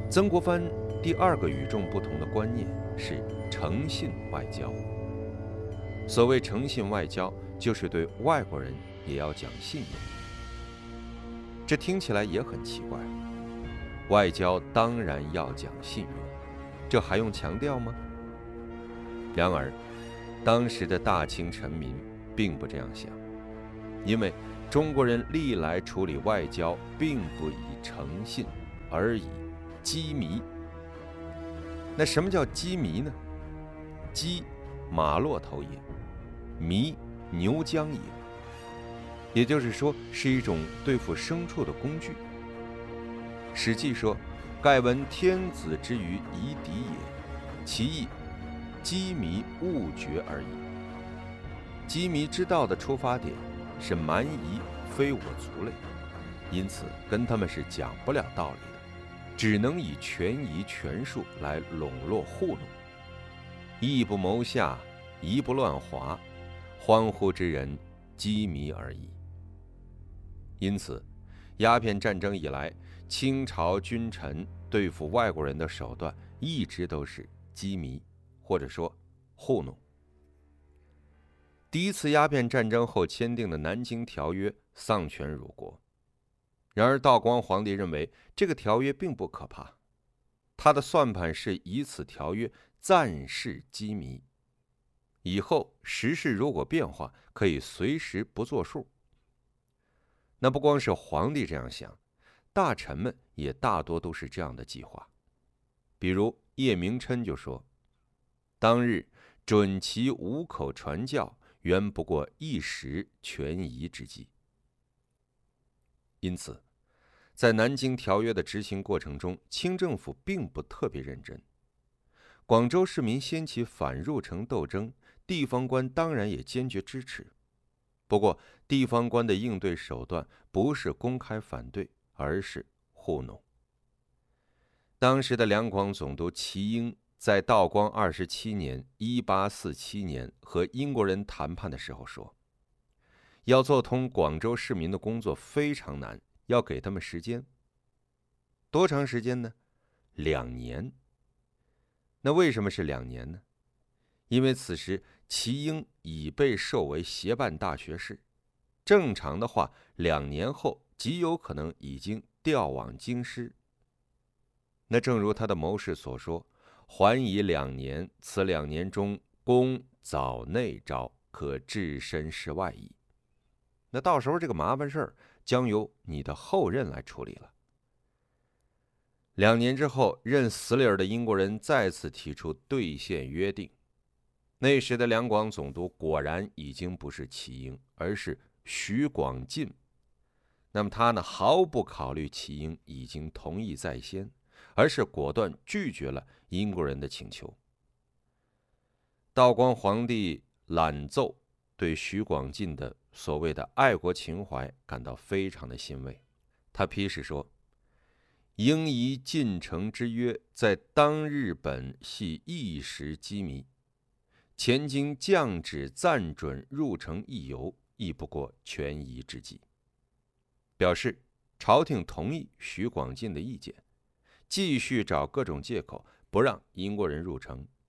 曾国藩第二个与众不同的观念是诚信外交。所谓诚信外交，就是对外国人也要讲信用。这听起来也很奇怪，外交当然要讲信用，这还用强调吗？然而，当时的大清臣民并不这样想，因为中国人历来处理外交并不以诚信，而以机密。那什么叫机密呢？机，马骆头也；迷，牛犟也。也就是说，是一种对付牲畜的工具。史记说：“盖闻天子之于夷狄也，其意机密勿绝而已。”机密之道的出发点是蛮夷非我族类，因此跟他们是讲不了道理的，只能以权宜权术来笼络糊弄。义不谋下，夷不乱华，欢呼之人机密而已。因此，鸦片战争以来，清朝君臣对付外国人的手段一直都是机密，或者说糊弄。第一次鸦片战争后签订的南京条约丧权辱国，然而道光皇帝认为这个条约并不可怕，他的算盘是以此条约暂时机密，以后时事如果变化，可以随时不作数。那不光是皇帝这样想，大臣们也大多都是这样的计划。比如叶明琛就说：“当日准其五口传教，原不过一时权宜之计。”因此，在南京条约的执行过程中，清政府并不特别认真。广州市民掀起反入城斗争，地方官当然也坚决支持。不过，地方官的应对手段不是公开反对，而是糊弄。当时的两广总督齐英在道光27年1847年和英国人谈判的时候说，要做通广州市民的工作非常难，要给他们时间。多长时间呢？2年。那为什么是2年呢？因为此时齐英已被授为协办大学士，正常的话2年后极有可能已经调往京师。那正如他的谋士所说，还以2年，此2年中，公早内招，可置身事外矣。那到时候这个麻烦事儿将由你的后任来处理了。2年之后，认死理儿的英国人再次提出兑现约定。那时的两广总督果然已经不是齐英，而是徐广进。那么他呢，毫不考虑齐英已经同意在先，而是果断拒绝了英国人的请求。道光皇帝览奏对徐广进的所谓的爱国情怀感到非常的欣慰，他批示说：“应宜进城之约，在当日本系一时机密，前经降旨暂准入城一游，亦不过权宜之计。”表示朝廷同意徐广进的意见，继续找各种借口不让英国人入城，